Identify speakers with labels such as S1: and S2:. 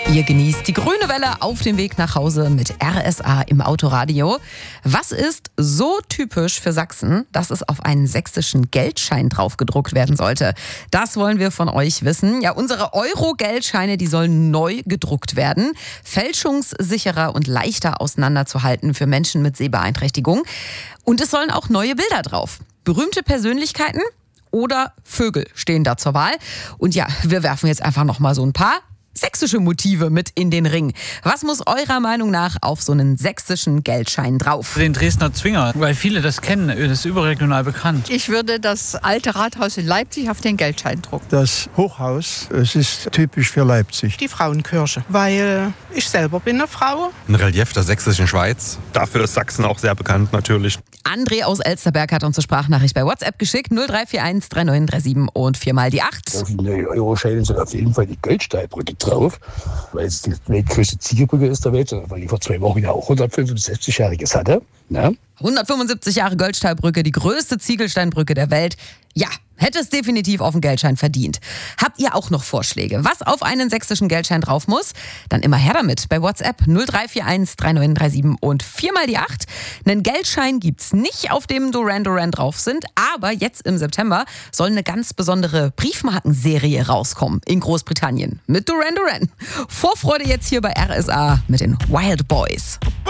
S1: Ihr genießt die grüne Welle auf dem Weg nach Hause mit RSA im Autoradio. Was ist so typisch für Sachsen, dass es auf einen sächsischen Geldschein drauf gedruckt werden sollte? Das wollen wir von euch wissen. Ja, unsere Euro-Geldscheine, die sollen neu gedruckt werden. Fälschungssicherer und leichter auseinanderzuhalten für Menschen mit Sehbeeinträchtigung. Und es sollen auch neue Bilder drauf. Berühmte Persönlichkeiten oder Vögel stehen da zur Wahl. Und ja, wir werfen jetzt einfach noch mal so ein paar sächsische Motive mit in den Ring. Was muss eurer Meinung nach auf so einen sächsischen Geldschein drauf?
S2: Den Dresdner Zwinger, weil viele das kennen, das ist überregional bekannt.
S3: Ich würde das alte Rathaus in Leipzig auf den Geldschein drucken.
S4: Das Hochhaus, es ist typisch für Leipzig.
S5: Die Frauenkirche, weil ich selber bin eine Frau.
S6: Ein Relief der sächsischen Schweiz.
S7: Dafür ist Sachsen auch sehr bekannt natürlich.
S1: André aus Elsterberg hat uns eine Sprachnachricht bei WhatsApp geschickt. 0341 3937 und 4 mal die 8.
S8: Auf den Euroscheinen sind auf jeden Fall die Goldstahlbrücke drauf, weil es die weltgrößte Ziegelbrücke ist der Welt, weil die vor 2 Wochen ja auch 165-Jähriges hatte. Ne?
S1: 175 Jahre Goldstahlbrücke, die größte Ziegelsteinbrücke der Welt. Ja, hätte es definitiv auf den Geldschein verdient. Habt ihr auch noch Vorschläge, was auf einen sächsischen Geldschein drauf muss? Dann immer her damit bei WhatsApp 0341 3937 und 4 mal die 8. Einen Geldschein gibt's nicht, auf dem Duran Duran drauf sind, aber jetzt im September soll eine ganz besondere Briefmarkenserie rauskommen in Großbritannien mit Duran Duran. Vorfreude jetzt hier bei RSA mit den Wild Boys.